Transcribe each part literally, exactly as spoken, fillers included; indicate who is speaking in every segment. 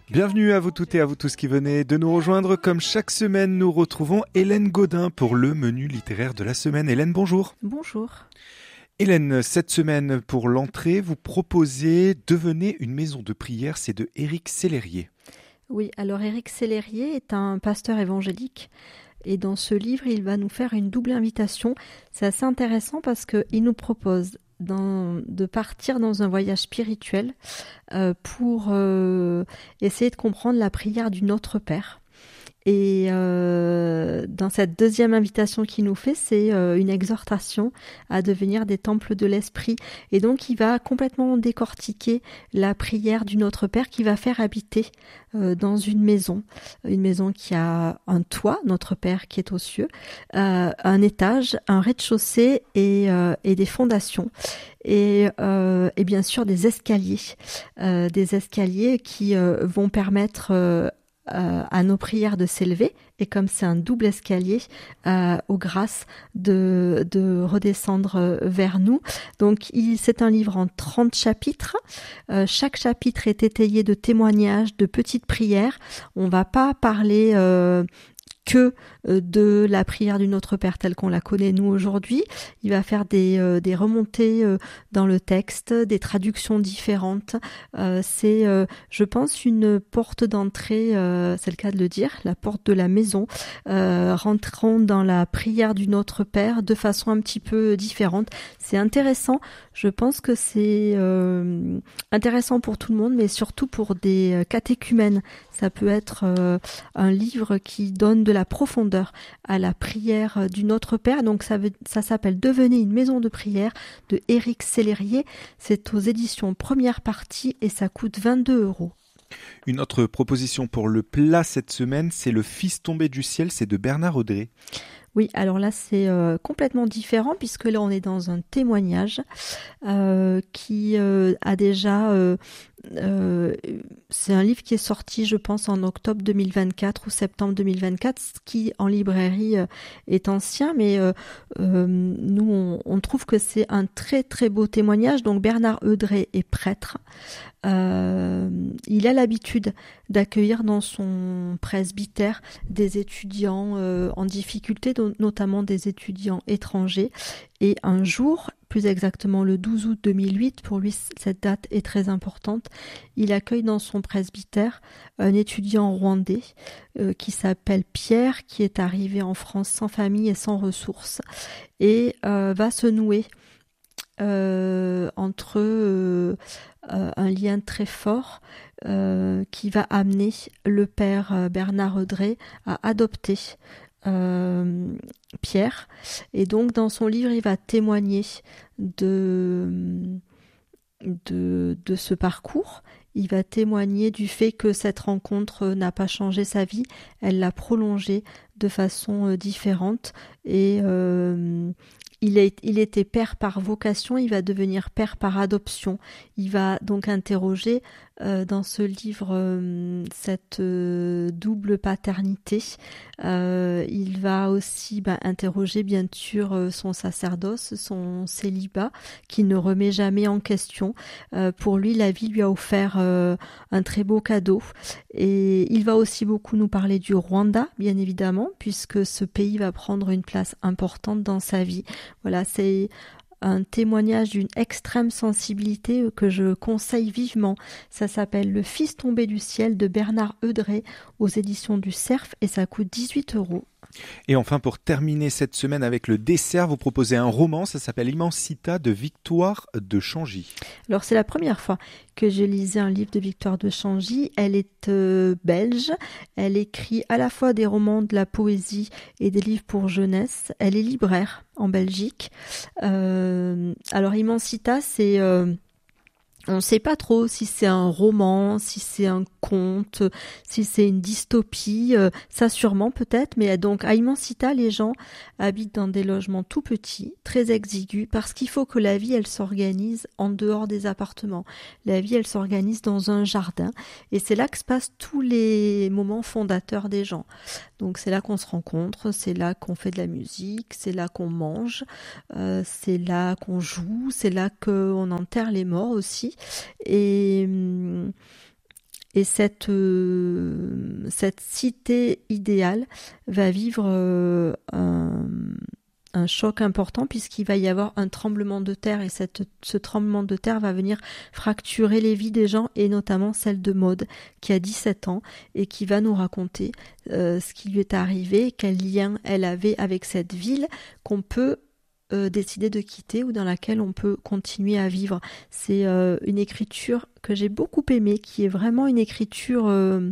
Speaker 1: Bienvenue à vous toutes et à vous tous qui venez de nous rejoindre. Comme chaque semaine, nous retrouvons Hélène Gaudin pour le menu littéraire de la semaine. Hélène, bonjour.
Speaker 2: Bonjour.
Speaker 1: Hélène, cette semaine, pour l'entrée, vous proposez Devenez une maison de prière, c'est de Éric Sellerier.
Speaker 2: Oui, alors Éric Sellerier est un pasteur évangélique et dans ce livre, il va nous faire une double invitation. C'est assez intéressant parce qu'il nous propose dans, de partir dans un voyage spirituel euh, pour euh, essayer de comprendre la prière du Notre Père. Et euh, dans cette deuxième invitation qu'il nous fait, c'est euh, une exhortation à devenir des temples de l'Esprit. Et donc, il va complètement décortiquer la prière du Notre Père qui va faire habiter euh, dans une maison. Une maison qui a un toit, Notre Père qui est aux cieux, euh, un étage, un rez-de-chaussée et, euh, et des fondations. Et, euh, et bien sûr des escaliers. Euh, des escaliers qui euh, vont permettre... Euh, Euh, à nos prières de s'élever, et comme c'est un double escalier, euh, aux grâces de, de redescendre vers nous. Donc il, c'est un livre en trente chapitres. Euh, chaque chapitre est étayé de témoignages, de petites prières. On va pas parler euh, que de la prière du Notre Père telle qu'on la connaît nous aujourd'hui. Il va faire des, euh, des remontées euh, dans le texte, des traductions différentes. Euh, c'est, euh, je pense, une porte d'entrée, euh, c'est le cas de le dire, la porte de la maison. Euh, rentrons dans la prière du Notre Père de façon un petit peu différente. C'est intéressant. Je pense que c'est euh, intéressant pour tout le monde, mais surtout pour des catéchumènes. Ça peut être euh, un livre qui donne de la profondeur à la prière du Notre Père. Donc ça, veut, ça s'appelle Devenez une maison de prière de Éric Sellerier. C'est aux éditions Première Partie et ça coûte vingt-deux euros.
Speaker 1: Une autre proposition pour le plat cette semaine, c'est Le Fils tombé du ciel, c'est de Bernard Audré.
Speaker 2: Oui, alors là c'est euh, complètement différent puisque là on est dans un témoignage euh, qui euh, a déjà... Euh, euh, c'est un livre qui est sorti je pense en octobre deux mille vingt-quatre ou septembre deux mille vingt-quatre, ce qui en librairie euh, est ancien, mais euh, euh, nous on, on trouve que c'est un très très beau témoignage. Donc Bernard Audré est prêtre. Euh, il a l'habitude d'accueillir dans son presbytère des étudiants euh, en difficulté, notamment des étudiants étrangers. Et un jour, plus exactement le douze août deux mille huit, pour lui cette date est très importante, il accueille dans son presbytère un étudiant rwandais euh, qui s'appelle Pierre, qui est arrivé en France sans famille et sans ressources, et euh, va se nouer euh, entre eux euh, un lien très fort euh, qui va amener le père euh, Bernard Audré à adopter Euh, Pierre. Et donc dans son livre il va témoigner de, de, de ce parcours. Il va témoigner du fait que cette rencontre n'a pas changé sa vie, elle l'a prolongée de façon différente. Et euh, il, est, il était père par vocation, il va devenir père par adoption. Il va donc interroger euh, dans ce livre euh, cette euh, double paternité. Euh, il va aussi bah, interroger bien sûr euh, son sacerdoce, son célibat, qu'il ne remet jamais en question. Euh, pour lui, la vie lui a offert euh, un très beau cadeau. Et il va aussi beaucoup nous parler du Rwanda, bien évidemment, puisque ce pays va prendre une place importante dans sa vie. Voilà, c'est un témoignage d'une extrême sensibilité que je conseille vivement. Ça s'appelle Le Fils tombé du ciel de Bernard Audré aux éditions du Cerf et ça coûte dix-huit euros.
Speaker 1: Et enfin, pour terminer cette semaine avec le dessert, vous proposez un roman, ça s'appelle Immensita de Victoire de Changy.
Speaker 2: Alors c'est la première fois que je lisais un livre de Victoire de Changy. Elle est euh, belge, elle écrit à la fois des romans, de la poésie et des livres pour jeunesse. Elle est libraire en Belgique. Euh, alors Immensita, c'est... Euh, On ne sait pas trop si c'est un roman, si c'est un conte, si c'est une dystopie, euh, ça sûrement peut-être, mais donc à Immensita, les gens habitent dans des logements tout petits, très exigus, parce qu'il faut que la vie, elle s'organise en dehors des appartements. La vie, elle s'organise dans un jardin, et c'est là que se passent tous les moments fondateurs des gens. Donc c'est là qu'on se rencontre, c'est là qu'on fait de la musique, c'est là qu'on mange, euh, c'est là qu'on joue, c'est là qu'on enterre les morts aussi. Et, Et cette, euh, cette cité idéale va vivre euh, un, un choc important puisqu'il va y avoir un tremblement de terre et cette, ce tremblement de terre va venir fracturer les vies des gens et notamment celle de Maud qui a dix-sept ans et qui va nous raconter euh, ce qui lui est arrivé, quel lien elle avait avec cette ville qu'on peut Euh, décider de quitter ou dans laquelle on peut continuer à vivre. C'est euh, une écriture que j'ai beaucoup aimée, qui est vraiment une écriture... Euh,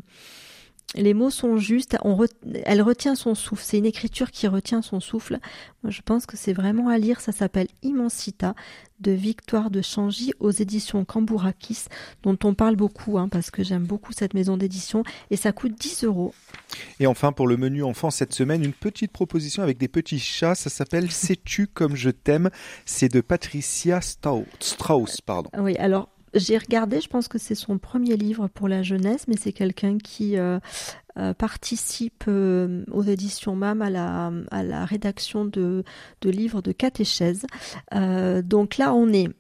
Speaker 2: les mots sont justes, on re... elle retient son souffle. C'est une écriture qui retient son souffle. Moi, je pense que c'est vraiment à lire. Ça s'appelle Immensita de Victoire de Changy aux éditions Cambourakis, dont on parle beaucoup, hein, parce que j'aime beaucoup cette maison d'édition et ça coûte dix euros.
Speaker 1: Et enfin, pour le menu enfant cette semaine, une petite proposition avec des petits chats. Ça s'appelle Sais-tu comme je t'aime. C'est de Patricia Strauss. Pardon.
Speaker 2: Oui, alors j'ai regardé, je pense que c'est son premier livre pour la jeunesse, mais c'est quelqu'un qui euh, euh, participe euh, aux éditions M A M à la, à la rédaction de, de livres de catéchèse. Euh, donc là, on est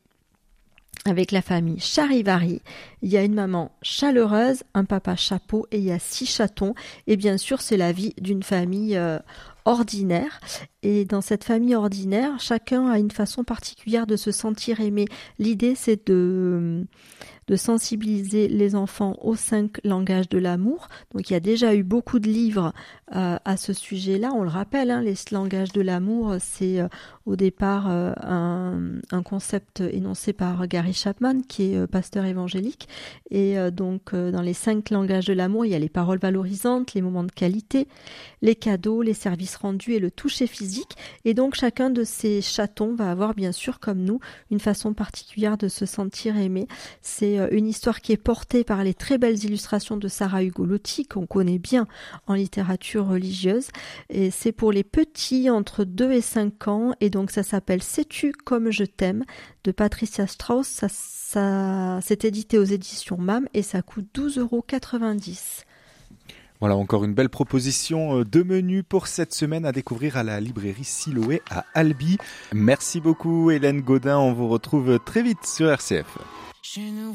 Speaker 2: avec la famille Charivari. Il y a une maman chaleureuse, un papa chapeau et il y a six chatons. Et bien sûr, c'est la vie d'une famille euh, ordinaire. Et dans cette famille ordinaire, chacun a une façon particulière de se sentir aimé. L'idée, c'est de, de sensibiliser les enfants aux cinq langages de l'amour. Donc, il y a déjà eu beaucoup de livres euh, à ce sujet-là. On le rappelle, hein, les langages de l'amour, c'est euh, au départ euh, un, un concept énoncé par Gary Chapman, qui est euh, pasteur évangélique. Et euh, donc, euh, dans les cinq langages de l'amour, il y a les paroles valorisantes, les moments de qualité, les cadeaux, les services rendus et le toucher physique. Et donc, chacun de ces chatons va avoir, bien sûr, comme nous, une façon particulière de se sentir aimé. C'est euh, une histoire qui est portée par les très belles illustrations de Sarah Ugolotti, qu'on connaît bien en littérature religieuse. Et c'est pour les petits entre deux et cinq ans. Et donc, ça s'appelle « Sais-tu comme je t'aime » de Patricia Strauss. Ça, ça, c'est édité aux éditions M A M et ça coûte douze euros quatre-vingt-dix.
Speaker 1: Voilà, encore une belle proposition de menu pour cette semaine à découvrir à la librairie Siloé à Albi. Merci beaucoup Hélène Gaudin, on vous retrouve très vite sur R C F.